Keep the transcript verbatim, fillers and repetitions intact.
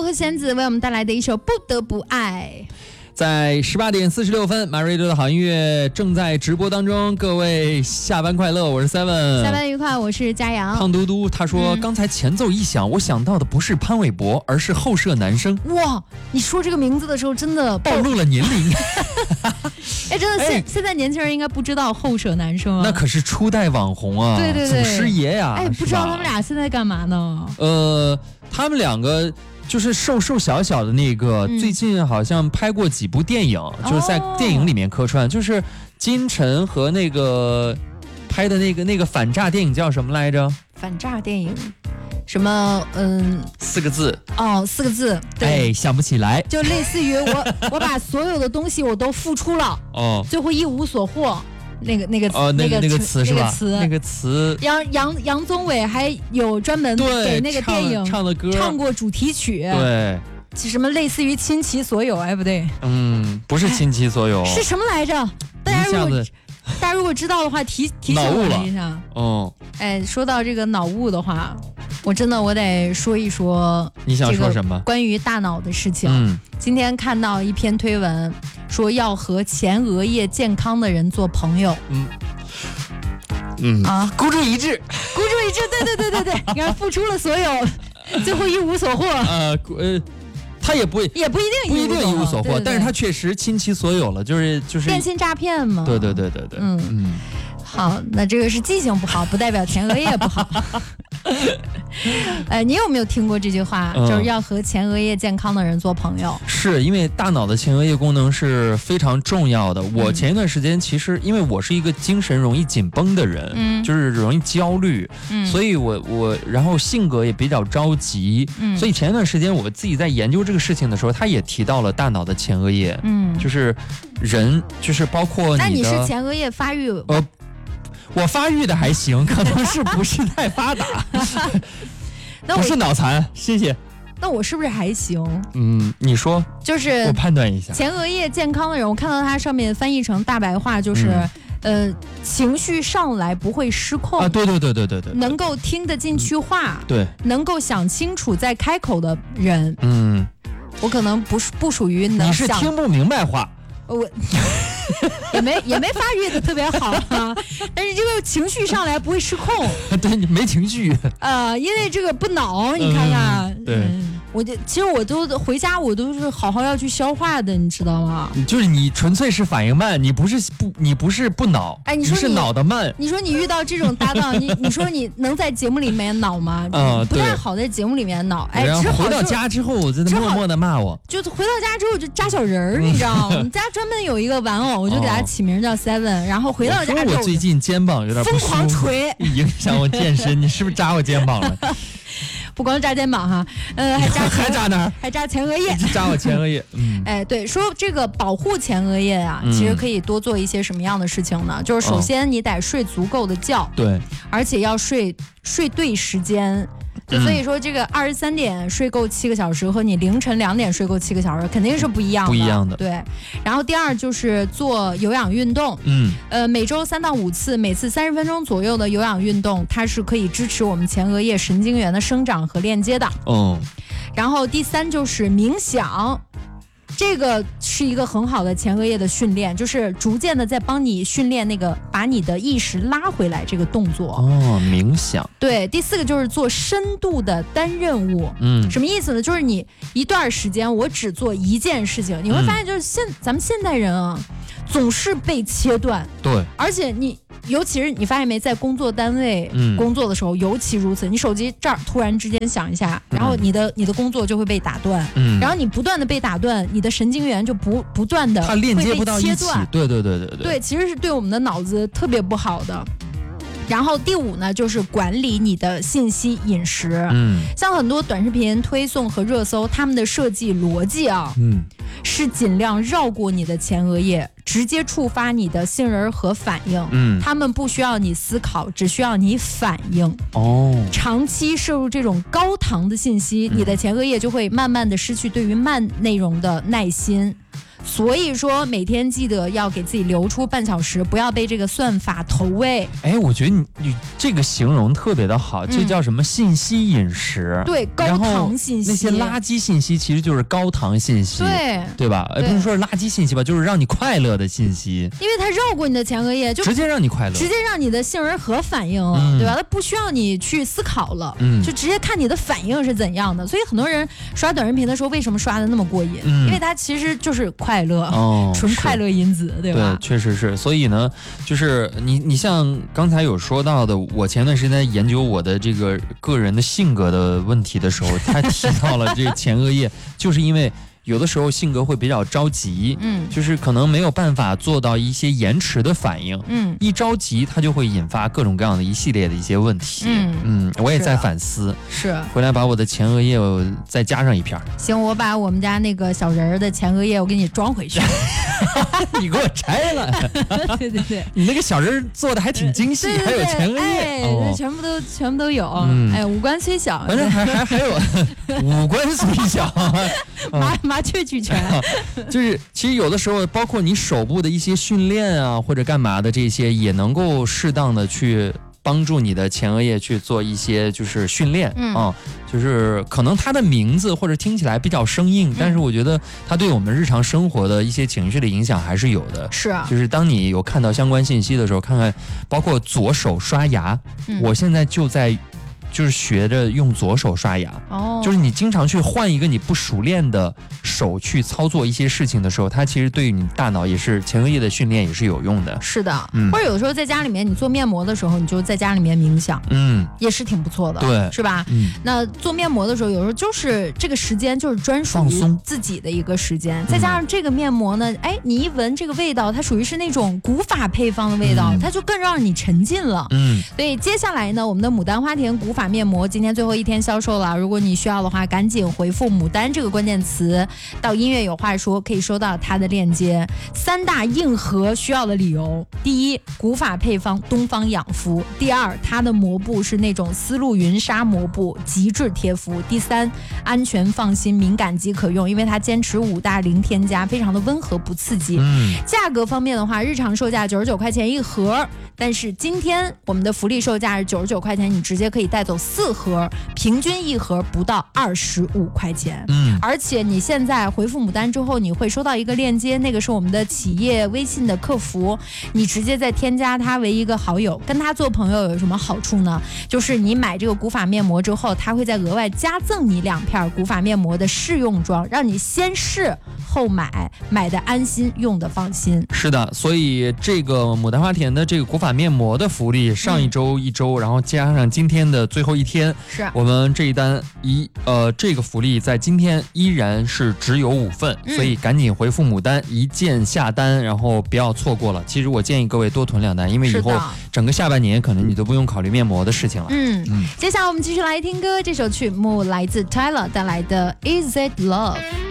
和弦子为我们带来的一首《不得不爱》。 在十八点四十六分，马瑞德的好音乐正在直播当中，各位下班快乐，我是 Seven， 下班愉快，我是佳阳。 胖嘟嘟他说、嗯、刚才前奏一响，我想到的不是潘玮柏，而是后舍男生。 哇，你说这个名字的时候真的暴露了年龄。 哎，真的现、哎、现在年轻人应该不知道后舍男生啊， 那可是初代网红啊， 对对对， 祖师爷呀、啊。 哎，不知道他们俩现在干嘛呢？ 呃，他们两个。就是瘦瘦小小的那个、嗯、最近好像拍过几部电影、哦、就是在电影里面客串，就是金晨和那个拍的那个那个反诈电影叫什么来着？ 反诈电影什么嗯四个字哦四个字对，哎想不起来， 就类似于我我把所有的东西我都付出了哦，最后一无所获。那个那个哦，那个那个词是吧？ 那个词， 那个词。 杨杨杨宗纬还有专门给那个电影唱的歌， 唱过主题曲。 对， 什么类似于倾其所有？哎，不对， 嗯，不是倾其所有， 是什么来着？大家如果大家如果知道的话，提提醒我一下。 哦， 哎，说到这个脑雾的话，我真的我得说一说。 你想说什么？ 关于大脑的事情。 嗯， 今天看到一篇推文。说要和前额叶健康的人做朋友， 嗯嗯啊， 孤注一掷， 孤注一掷，对对对对对，你看付出了所有，最后一无所获。 呃呃，他也不也不一定不一定一无所获， 对对对， 但是他确实倾其所有了，就是就是电信诈骗嘛。 对对对对对， 嗯嗯。好，那这个是记性不好，不代表前额叶不好。呃，你有没有听过这句话？嗯、就是要和前额叶健康的人做朋友。 是因为大脑的前额叶功能是非常重要的。我前一段时间其实因为我是一个精神容易紧绷的人，嗯，就是容易焦虑，嗯，所以我我然后性格也比较着急，嗯，所以前一段时间我自己在研究这个事情的时候，他也提到了大脑的前额叶，嗯，就是人就是包括你的。 那你是前额叶发育？ 呃。我发育的还行，可能是不是太发达。不是脑残，谢谢。 那我是不是还行？ 嗯，你说， 就是我判断一下。 前额叶健康的人，我看到它上面翻译成大白话，就是、嗯、呃，情绪上来不会失控啊，对对对对对 对, 对， 能够听得进去话， 嗯、对， 能够想清楚再开口的人。 嗯， 我可能不是不属于能想， 你是听不明白话。 我也没也没发育的特别好啊，但是这个情绪上来不会失控。 对，你没情绪。 呃，因为这个不恼，你看看， 嗯、对。嗯我就其实我都回家，我都是好好要去消化的，你知道吗？ 就是你纯粹是反应慢，你不是不你不是不恼， 哎，你说你, 你是恼得慢。 你说你遇到这种搭档，你你说你能在节目里面恼吗？ 嗯， 不太好在节目里面恼。哎， 然后回到家之后，我就默默的骂我。 就回到家之后就扎小人儿，你知道吗？我们家专门有一个玩偶，我就给他起名叫 Seven， 然后回到家之后， 我最近肩膀有点疯狂捶， 影响我健身。你是不是扎我肩膀了？ 不光扎肩膀哈，呃，还扎还扎哪儿？ 还扎前额叶， 扎我前额叶。嗯， 哎，对，说这个保护前额叶啊，嗯、其实可以多做一些什么样的事情呢？就是首先你得睡足够的觉， 对， 而且要睡睡对时间。就所以说，这个二十三点睡够七个小时和你凌晨两点睡够七个小时肯定是不一样的， 不一样的。 对。然后第二就是做有氧运动， 嗯， 呃，每周三到五次，每次三十分钟左右的有氧运动，它是可以支持我们前额叶神经元的生长和链接的。 哦。 然后第三就是冥想。这个是一个很好的前额叶的训练，就是逐渐的在帮你训练那个把你的意识拉回来这个动作。 哦，冥想。 对，第四个就是做深度的单任务。嗯，什么意思呢？就是你一段时间我只做一件事情，你会发现就是现、嗯、咱们现代人啊，总是被切断。 对， 而且你尤其是你发现没，在工作单位工作的时候、嗯、尤其如此，你手机这儿突然之间响一下，然后你的、嗯、你的工作就会被打断，嗯，然后你不断的被打断，你的神经元就不不断的它链接不到一起，对对对对对对，其实是对我们的脑子特别不好的。然后第五呢，就是管理你的信息饮食。嗯，像很多短视频推送和热搜，他们的设计逻辑啊，嗯，是尽量绕过你的前额叶，直接触发你的杏仁核反应。嗯，他们不需要你思考，只需要你反应。哦，长期摄入这种高糖的信息，嗯、你的前额叶就会慢慢的失去对于慢内容的耐心。 所以说每天记得要给自己留出半小时，不要被这个算法投喂。 哎，我觉得你你这个形容特别的好，这叫什么信息饮食？ 嗯、对，高糖信息。 那些垃圾信息其实就是高糖信息， 对对吧？哎，不是说垃圾信息吧，就是让你快乐的信息， 因为它绕过你的前额叶，就直接让你快乐， 直接让你的杏仁核反应了，嗯、对吧？它不需要你去思考了，嗯，就直接看你的反应是怎样的。所以很多人刷短视频的时候，为什么刷的那么过瘾？嗯、因为它其实就是快乐，哦，纯快乐因子，对吧？ 对，确实是。所以呢，就是你你像刚才有说到的，我前段时间研究我的这个个人的性格的问题的时候，他提到了这个前额叶，就是因为有的时候性格会比较着急，嗯，就是可能没有办法做到一些延迟的反应，嗯，一着急它就会引发各种各样的一系列的一些问题，嗯嗯，我也在反思， 是回来把我的前额叶再加上一片。 行，我把我们家那个小人儿的前额叶我给你装回去。 你给我拆了。 对对对， 你那个小人做的还挺精细， 对对对， 还有前额叶， 哎哦、全部都全部都有，嗯、哎，五官虽小， 反正还还还有五官虽小， 麻麻雀俱全。 就是其实有的时候，包括你手部的一些训练啊，或者干嘛的这些，也能够适当的去帮助你的前额叶去做一些就是训练，嗯啊，就是可能它的名字或者听起来比较生硬，嗯、但是我觉得它对我们日常生活的一些情绪的影响还是有的。 是啊， 就是当你有看到相关信息的时候，看看包括左手刷牙，嗯、我现在就在。就是学着用左手刷牙，哦，就是你经常去换一个你不熟练的手去操作一些事情的时候，它其实对于你大脑也是前额叶的训练也是有用的。 是的，嗯，或者有的时候在家里面你做面膜的时候，你就在家里面冥想，嗯，也是挺不错的， 对， 是吧？嗯，那做面膜的时候，有时候就是这个时间就是专属于自己的一个时间，再加上这个面膜呢，哎，你一闻这个味道，它属于是那种古法配方的味道，嗯、它就更让你沉浸了，嗯，所以接下来呢，我们的牡丹花田古法面膜今天最后一天销售了，如果你需要的话，赶紧回复牡丹这个关键词到音乐有话说，可以收到它的链接。三大硬核需要的理由：第一，古法配方东方养肤；第二，它的膜布是那种丝路云纱膜布，极致贴肤；第三，安全放心，敏感肌可用，因为它坚持五大零添加，非常的温和不刺激。嗯，价格方面的话，日常售价九十九块钱一盒，但是今天我们的福利售价是九十九块钱，你直接可以带走四盒，平均一盒不到二十五块钱。嗯，而且你现在回复牡丹之后，你会收到一个链接，那个是我们的企业微信的客服，你直接再添加他为一个好友，跟他做朋友有什么好处呢？就是你买这个古法面膜之后，他会再额外加赠你两片古法面膜的试用装，让你先试后买，买的安心，用的放心。 是的，所以这个牡丹花田的这个古法面膜的福利，上一周一周，嗯、然后加上今天的最后一天， 是我们这一单一呃这个福利在今天依然是只有五份，嗯、所以赶紧回复牡丹一键下单，然后不要错过了。其实我建议各位多囤两单，因为以后整个下半年可能你都不用考虑面膜的事情了。 嗯嗯，接下来我们继续来听歌，这首曲目来自 Tyler 带来的 Is It Love。